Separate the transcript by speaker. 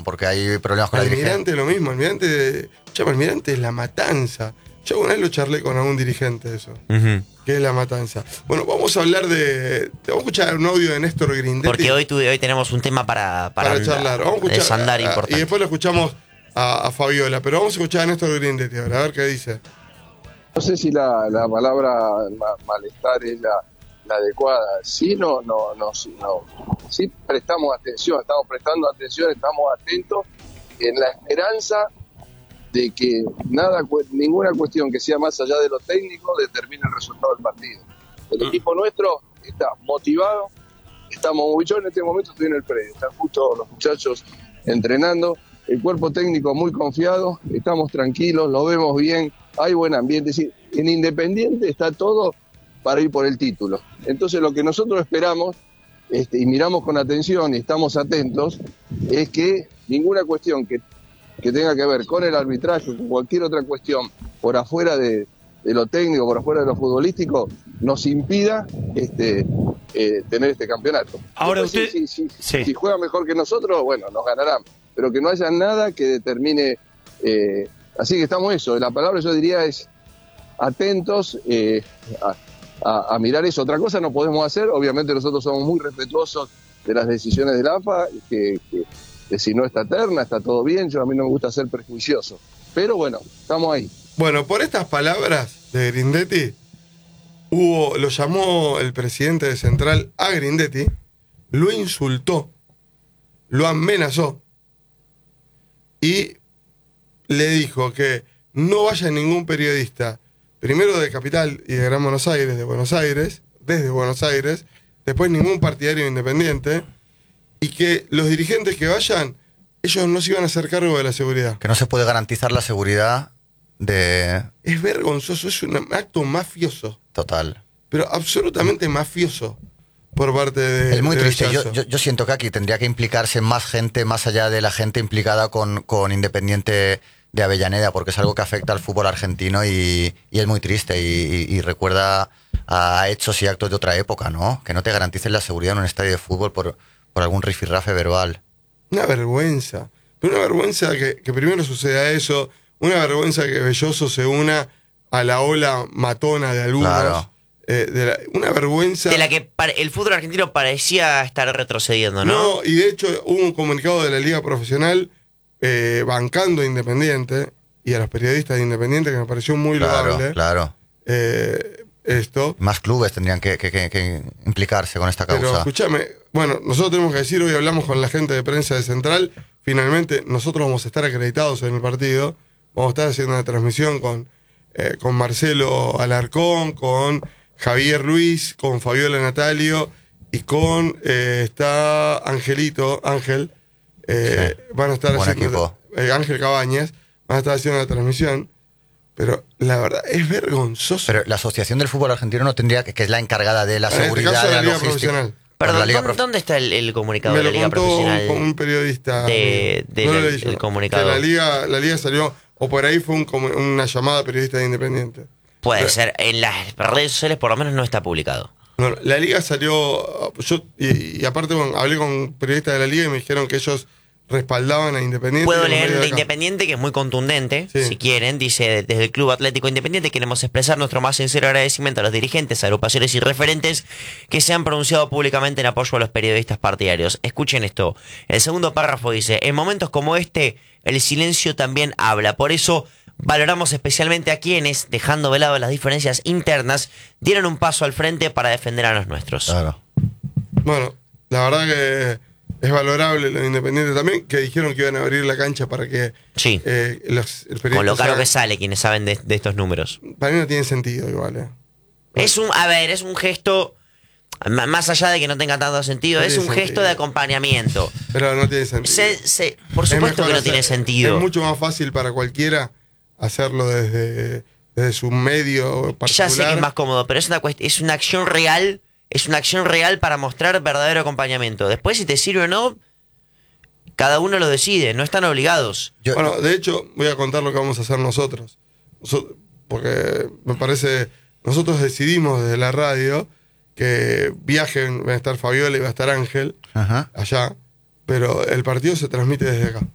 Speaker 1: porque hay problemas con la dirigencia.
Speaker 2: Almirante lo mismo, Almirante es la matanza. Yo una vez lo charlé con algún dirigente de eso. Que es la matanza. Bueno, vamos a hablar vamos a escuchar un audio de Néstor Grindetti.
Speaker 3: Porque hoy tenemos un tema para
Speaker 2: charlar. Vamos a escuchar,
Speaker 3: desandar importante.
Speaker 2: Y después lo escuchamos a Fabiola. Pero vamos a escuchar a Néstor Grindetti ahora, a ver qué dice.
Speaker 4: No sé si la palabra malestar es la adecuada. Sí, sí prestamos atención, estamos prestando atención, estamos atentos en la esperanza de que ninguna cuestión que sea más allá de lo técnico determine el resultado del partido. El equipo nuestro está motivado, yo en este momento estoy en el predio, están justo los muchachos entrenando, el cuerpo técnico muy confiado, estamos tranquilos, lo vemos bien, hay buen ambiente, es decir, en Independiente está todo para ir por el título. Entonces lo que nosotros esperamos y miramos con atención y estamos atentos es que ninguna cuestión que tenga que ver con el arbitraje o con cualquier otra cuestión por afuera de lo técnico, por afuera de lo futbolístico, nos impida tener este campeonato.
Speaker 5: Ahora
Speaker 4: después,
Speaker 5: usted...
Speaker 4: si juega mejor que nosotros, bueno, nos ganarán, pero que no haya nada que determine... así que estamos eso, la palabra yo diría es atentos a mirar eso. Otra cosa no podemos hacer, obviamente nosotros somos muy respetuosos de las decisiones de la AFA, que si no está terna, está todo bien, a mí no me gusta ser prejuicioso, pero bueno, estamos ahí.
Speaker 2: Bueno, por estas palabras de Grindetti, lo llamó el presidente de Central a Grindetti, lo insultó, lo amenazó y le dijo que no vaya ningún periodista, primero de Capital y de Gran Buenos Aires, desde Buenos Aires, después ningún partidario Independiente, y que los dirigentes que vayan, ellos no se iban a hacer cargo de la seguridad.
Speaker 1: Que no se puede garantizar la seguridad de...
Speaker 2: Es vergonzoso, es un acto mafioso.
Speaker 1: Total.
Speaker 2: Pero absolutamente mafioso por parte de...
Speaker 1: Es muy triste.
Speaker 2: Bellazo.
Speaker 1: Yo siento que aquí tendría que implicarse más gente, más allá de la gente implicada con Independiente de Avellaneda, porque es algo que afecta al fútbol argentino y es muy triste y recuerda a hechos y actos de otra época, ¿no? Que no te garanticen la seguridad en un estadio de fútbol por algún rifirrafe verbal.
Speaker 2: Una vergüenza. Pero una vergüenza que primero suceda eso, una vergüenza que Belloso se una a la ola matona de algunos.
Speaker 1: Claro.
Speaker 2: Una vergüenza...
Speaker 3: De la que el fútbol argentino parecía estar retrocediendo, ¿no?
Speaker 2: No, y de hecho hubo un comunicado de la Liga Profesional bancando a Independiente y a los periodistas de Independiente que me pareció muy loable.
Speaker 1: Claro.
Speaker 2: Esto.
Speaker 1: Más clubes tendrían que implicarse con esta causa.
Speaker 2: Pero escúchame, bueno, nosotros tenemos que decir, hoy hablamos con la gente de prensa de Central, finalmente nosotros vamos a estar acreditados en el partido, vamos a estar haciendo una transmisión con Marcelo Alarcón, con Javier Luis, con Fabiola Natalio y con está Ángel, van a estar
Speaker 1: buen
Speaker 2: haciendo Ángel Cabañas, van a estar haciendo la transmisión. Pero la verdad es vergonzoso.
Speaker 1: Pero la Asociación del Fútbol Argentino no tendría que es la encargada de la seguridad,
Speaker 2: en este caso,
Speaker 1: de la
Speaker 2: Liga
Speaker 1: logística.
Speaker 2: Profesional.
Speaker 3: Perdón, ¿dónde está el comunicado
Speaker 2: Me
Speaker 3: de la
Speaker 2: lo
Speaker 3: Liga
Speaker 2: contó
Speaker 3: Profesional?
Speaker 2: un periodista.
Speaker 3: El comunicado.
Speaker 2: Que la Liga salió, o por ahí fue una llamada periodista de Independiente.
Speaker 3: Puede ser, en las redes sociales por lo menos no está publicado.
Speaker 2: No, la Liga salió, y aparte hablé con periodistas de la Liga y me dijeron que ellos respaldaban a Independiente.
Speaker 3: Puedo leer de Independiente, que es muy contundente,
Speaker 2: sí.
Speaker 3: Si quieren. Dice: desde el Club Atlético Independiente queremos expresar nuestro más sincero agradecimiento a los dirigentes, agrupaciones y referentes que se han pronunciado públicamente en apoyo a los periodistas partidarios. Escuchen esto. El segundo párrafo dice: en momentos como este, el silencio también habla. Por eso valoramos especialmente a quienes, dejando de lado las diferencias internas, dieron un paso al frente para defender a los nuestros.
Speaker 1: Claro.
Speaker 2: Bueno, la verdad que es valorable lo de Independiente también, que dijeron que iban a abrir la cancha para que
Speaker 3: Sí.
Speaker 2: el periodista
Speaker 3: Con lo caro
Speaker 2: sea-
Speaker 3: que sale, quienes saben de estos números.
Speaker 2: Para mí no tiene sentido igual.
Speaker 3: Es un gesto, más allá de que no tenga tanto sentido,
Speaker 2: No
Speaker 3: es
Speaker 2: tiene
Speaker 3: un gesto
Speaker 2: sentido.
Speaker 3: de acompañamiento.
Speaker 2: Pero no tiene sentido.
Speaker 3: Por
Speaker 2: Es
Speaker 3: supuesto
Speaker 2: mejor
Speaker 3: que no
Speaker 2: hacer-
Speaker 3: tiene sentido.
Speaker 2: Es mucho más fácil para cualquiera hacerlo desde su medio particular.
Speaker 3: Ya sé que es más cómodo, pero es una acción real. Es una acción real para mostrar verdadero acompañamiento. Después, si te sirve o no, cada uno lo decide, no están obligados.
Speaker 2: Bueno, de hecho, voy a contar lo que vamos a hacer nosotros. Porque me parece, nosotros decidimos desde la radio que viajen, va a estar Fabiola y va a estar Ángel
Speaker 1: Ajá.
Speaker 2: allá, pero el partido se transmite desde acá.